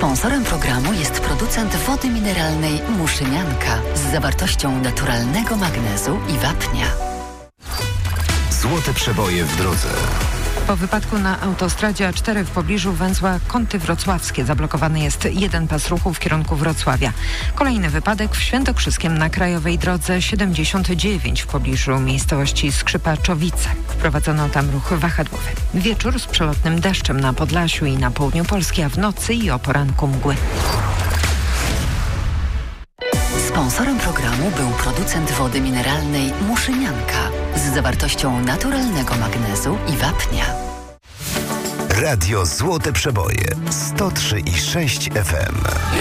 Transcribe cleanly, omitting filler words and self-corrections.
Sponsorem programu jest producent wody mineralnej Muszynianka z zawartością naturalnego magnezu i wapnia. Złote przeboje w drodze. Po wypadku na autostradzie A4 w pobliżu węzła Kąty Wrocławskie zablokowany jest jeden pas ruchu w kierunku Wrocławia. Kolejny wypadek w Świętokrzyskiem na krajowej drodze 79 w pobliżu miejscowości Skrzypaczowice. Wprowadzono tam ruch wahadłowy. Wieczór z przelotnym deszczem na Podlasiu i na południu Polski, a w nocy i o poranku mgły. Sponsorem programu był producent wody mineralnej Muszynianka z zawartością naturalnego magnezu i wapnia. Radio Złote Przeboje 103,6 FM.